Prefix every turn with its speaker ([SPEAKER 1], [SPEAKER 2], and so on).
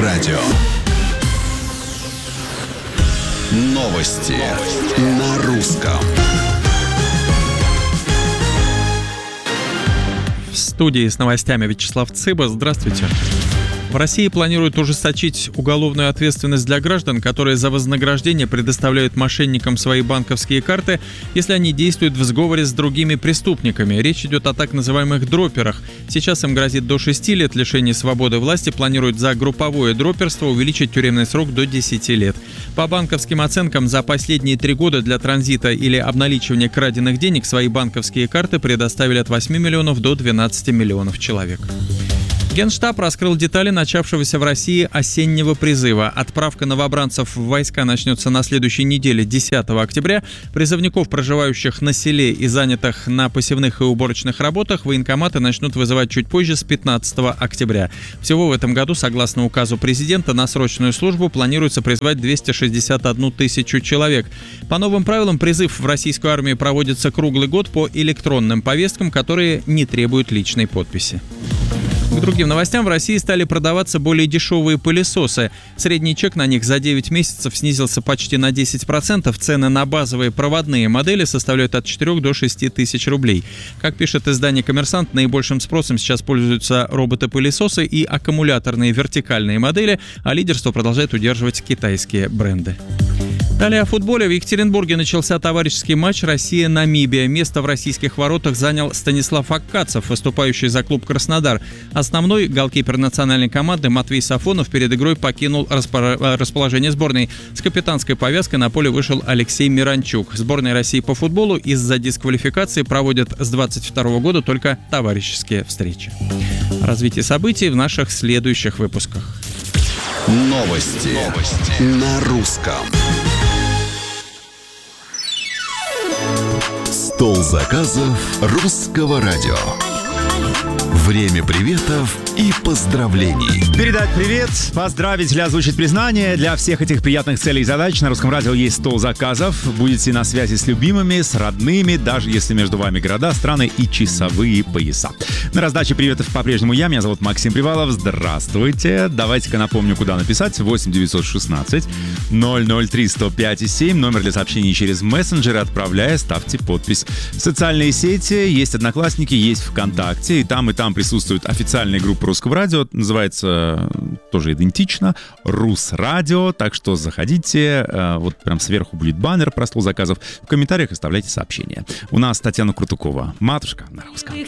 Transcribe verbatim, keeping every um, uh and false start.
[SPEAKER 1] радио. Новости, Новости. На русском.
[SPEAKER 2] В студии с новостями Вячеслав Цыба. Здравствуйте. В России планируют ужесточить уголовную ответственность для граждан, которые за вознаграждение предоставляют мошенникам свои банковские карты, если они действуют в сговоре с другими преступниками. Речь идет о так называемых дроперах. Сейчас им грозит до шести лет лишения свободы. Власти планируют за групповое дроперство увеличить тюремный срок до десяти лет. По банковским оценкам, за последние три года для транзита или обналичивания краденных денег свои банковские карты предоставили от восьми миллионов до двенадцати миллионов человек. Генштаб раскрыл детали начавшегося в России осеннего призыва. Отправка новобранцев в войска начнется на следующей неделе, десятого октября. Призывников, проживающих на селе и занятых на посевных и уборочных работах, военкоматы начнут вызывать чуть позже, с пятнадцатого октября. Всего в этом году, согласно указу президента, на срочную службу планируется призвать двести шестьдесят одну тысячу человек. По новым правилам, призыв в российскую армию проводится круглый год по электронным повесткам, которые не требуют личной подписи. К другим новостям: в России стали продаваться более дешевые пылесосы. Средний чек на них за девять месяцев снизился почти на десять процентов. Цены на базовые проводные модели составляют от четырёх до шести тысяч рублей. Как пишет издание «Коммерсант», наибольшим спросом сейчас пользуются роботы-пылесосы и аккумуляторные вертикальные модели, а лидерство продолжают удерживать китайские бренды. Далее о футболе. В Екатеринбурге начался товарищеский матч Россия-Намибия. Место в российских воротах занял Станислав Аккацев, выступающий за клуб «Краснодар». Основной голкипер национальной команды Матвей Сафонов перед игрой покинул расположение сборной. С капитанской повязкой на поле вышел Алексей Миранчук. Сборная России по футболу из-за дисквалификации проводит с двадцать второго года только товарищеские встречи. Развитие событий в наших следующих выпусках.
[SPEAKER 1] Новости, Новости. На русском. Стол заказов русского радио. Время приветов и поздравлений.
[SPEAKER 3] Передать привет, поздравить или озвучить признание. Для всех этих приятных целей и задач на Русском радио есть стол заказов. Будете на связи с любимыми, с родными, даже если между вами города, страны и часовые пояса. На раздаче приветов по-прежнему я, меня зовут Максим Привалов. Здравствуйте. Давайте-ка напомню, куда написать. восемь девятьсот шестнадцать ноль ноль три сто пять семь. Номер для сообщений через мессенджеры. Отправляя, ставьте подпись. Социальные сети. Есть Одноклассники, есть ВКонтакте. И там, и там присутствует официальная группа Русского радио. Называется тоже идентично Русрадио. Так что заходите. Вот прям сверху будет баннер про стол заказов. В комментариях оставляйте сообщения. У нас Татьяна Крутукова. Матушка на русском.